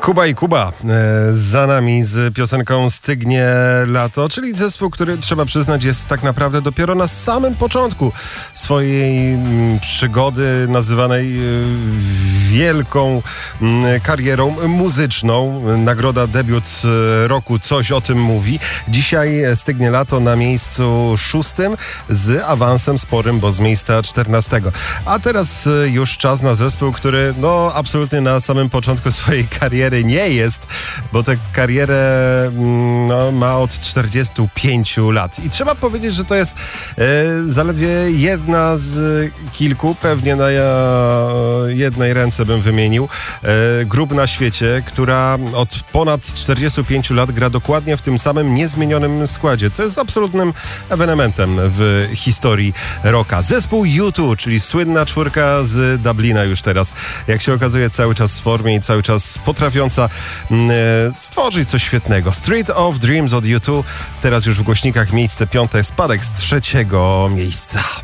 Kuba i Kuba za nami z piosenką Stygnie lato, czyli zespół, który trzeba przyznać jest tak naprawdę dopiero na samym początku swojej przygody nazywanej wielką karierą muzyczną. Nagroda debiut roku coś o tym mówi. Dzisiaj Stygnie lato na miejscu 6 z awansem sporym, bo z miejsca 14. A teraz już czas na zespół, który absolutnie na samym początku swojej kariery nie jest, bo tę karierę ma od 45 lat. I trzeba powiedzieć, że to jest zaledwie jedna z kilku, pewnie na jednej ręce bym wymienił, grup na świecie, która od ponad 45 lat gra dokładnie w tym samym niezmienionym składzie, co jest absolutnym ewenementem w historii rocka. Zespół U2, czyli słynna czwórka z Dublina już teraz, jak się okazuje, cały czas w formie i cały czas potrafiąca stworzyć coś świetnego. Street of Dreams od U2, teraz już w głośnikach miejsce 5, spadek z 3 miejsca.